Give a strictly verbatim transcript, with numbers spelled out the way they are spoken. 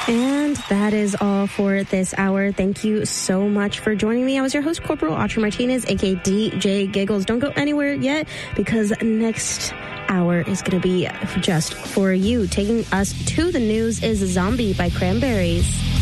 And that is all for this hour. Thank you so much for joining me. I was your host, Corporal Audrey Martinez, aka D J Giggles. Don't go anywhere yet, because next hour is going to be just for you. Taking us to the news is Zombie by Cranberries.